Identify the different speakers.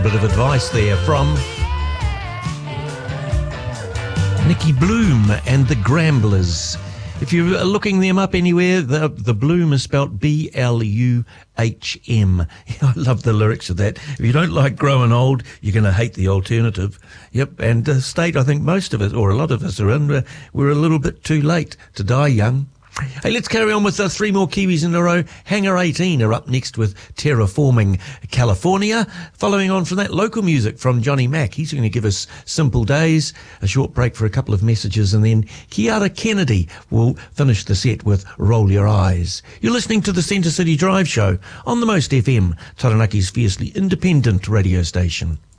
Speaker 1: bit of advice there from Nicky Bloom and the Gramblers. If you're looking them up anywhere, the Bloom is spelt B-L-U-H-M. I love the lyrics of that. If you don't like growing old, you're going to hate the alternative. Yep, and the state I think most of us, or a lot of us are in, we're a little bit too late to die young. Hey, let's carry on with three more Kiwis in a row. Hangar 18 are up next with Terraforming California. Following on from that, local music from Johnny Mac. He's going to give us Simple Days, a short break for a couple of messages, and then Kiara Kennedy will finish the set with Roll Your Eyes. You're listening to the Centre City Drive Show on the Most FM, Taranaki's fiercely independent radio station.